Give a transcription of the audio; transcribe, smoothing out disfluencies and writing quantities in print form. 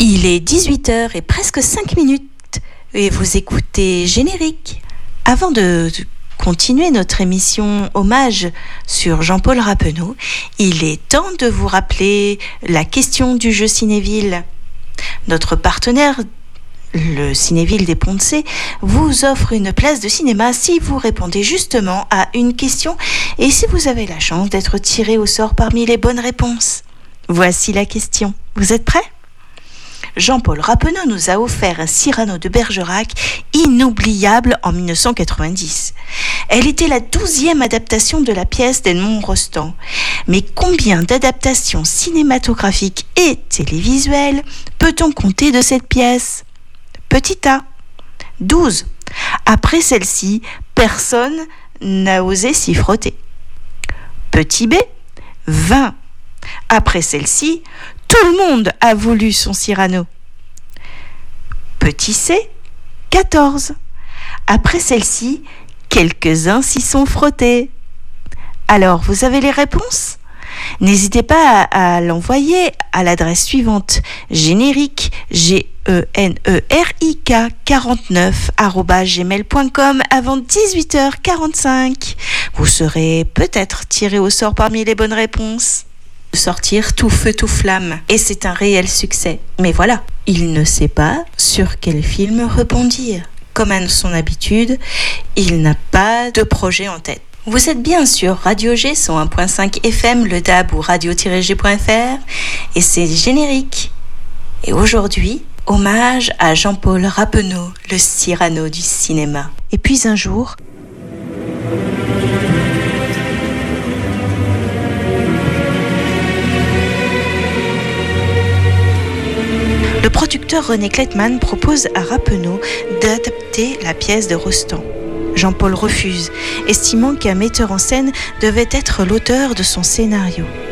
Il est 18h et presque 5 minutes et vous écoutez Générique. Avant de continuer notre émission hommage sur Jean-Paul Rappeneau, il est temps de vous rappeler la question du jeu Cinéville. Notre partenaire, le Cinéville des Ponts-de-Cé, vous offre une place de cinéma si vous répondez justement à une question et si vous avez la chance d'être tiré au sort parmi les bonnes réponses. Voici la question. Vous êtes prêts ? Jean-Paul Rappeneau nous a offert un Cyrano de Bergerac inoubliable en 1990. Elle était la 12e adaptation de la pièce d'Edmond Rostand. Mais combien d'adaptations cinématographiques et télévisuelles peut-on compter de cette pièce ? Petit A, 12. Après celle-ci, personne n'a osé s'y frotter. Petit B, 20. Après celle-ci, tout le monde a voulu son Cyrano. Petit C, 14. Après celle-ci, quelques-uns s'y sont frottés. Alors, vous avez les réponses ? N'hésitez pas à l'envoyer à l'adresse suivante: générique, GENERIK 49@gmail.com avant 18h45. Vous serez peut-être tiré au sort parmi les bonnes réponses. Sortir tout feu tout flamme, et c'est un réel succès. Mais voilà, il ne sait pas sur quel film rebondir. Comme à son habitude, il n'a pas de projet en tête. Vous êtes bien sur Radio G 101.5 FM, le DAB ou radio-g.fr, et c'est Générique. Et aujourd'hui, hommage à Jean-Paul Rappeneau, le Cyrano du cinéma. Et puis un jour... Le producteur René Kleitman propose à Rappeneau d'adapter la pièce de Rostand. Jean-Paul refuse, estimant qu'un metteur en scène devait être l'auteur de son scénario.